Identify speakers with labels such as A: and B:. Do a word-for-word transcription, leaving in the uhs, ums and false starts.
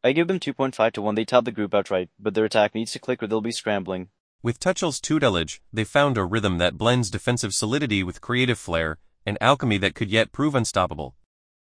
A: I give them two point five to one. They top the group outright, but their attack needs to click or they'll be scrambling.
B: With Tuchel's tutelage, they found a rhythm that blends defensive solidity with creative flair, an alchemy that could yet prove unstoppable.